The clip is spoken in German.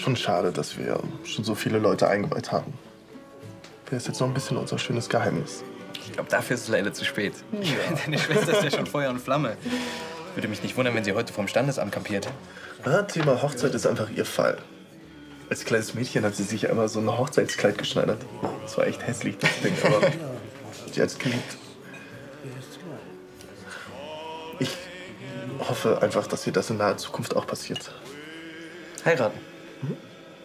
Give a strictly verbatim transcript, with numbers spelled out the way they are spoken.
Schon schade, dass wir schon so viele Leute eingeweiht haben. Wäre ist jetzt noch ein bisschen unser schönes Geheimnis. Ich glaube, dafür ist es leider zu spät. Ja. Deine Schwester ist ja schon Feuer und Flamme. Würde mich nicht wundern, wenn sie heute vorm Standesamt kampiert. Ja, Thema Hochzeit ist einfach ihr Fall. Als kleines Mädchen hat sie sich einmal so ein Hochzeitskleid geschneidert. Das war echt hässlich, das Ding, aber sie hat es geliebt. Ich hoffe einfach, dass ihr das in naher Zukunft auch passiert. Heiraten? Hm?